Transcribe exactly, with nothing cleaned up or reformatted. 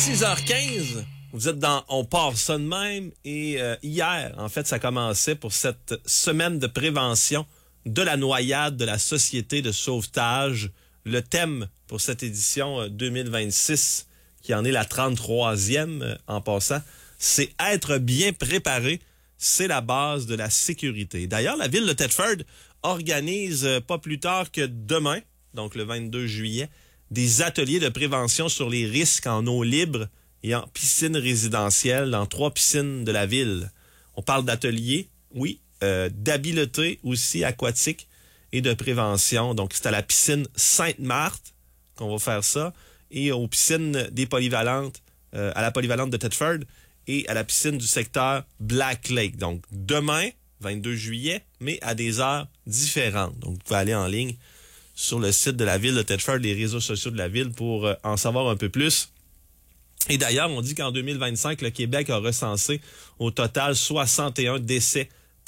six heures quinze. Vous êtes dans On part ça de même. Et euh, hier, en fait, ça commençait pour cette semaine de prévention de la noyade de la Société de sauvetage. Le thème pour cette édition deux mille vingt-six, qui en est la trente-troisième euh, en passant, c'est être bien préparé. C'est la base de la sécurité. D'ailleurs, la ville de Thetford organise euh, pas plus tard que demain, donc le vingt-deux juillet, des ateliers de prévention sur les risques en eau libre et en piscine résidentielle dans trois piscines de la ville. On parle d'ateliers, oui, euh, d'habileté aussi aquatique et de prévention. Donc, c'est à la piscine Sainte-Marthe qu'on va faire ça et aux piscines des polyvalentes, euh, à la polyvalente de Thetford et à la piscine du secteur Black Lake. Donc, demain, vingt-deux juillet, mais à des heures différentes. Donc, vous pouvez aller en ligne sur le site de la ville de Thetford, les réseaux sociaux de la ville pour euh, en savoir un peu plus. Et d'ailleurs, on dit qu'en deux mille vingt-cinq, le Québec a recensé au total soixante et un décès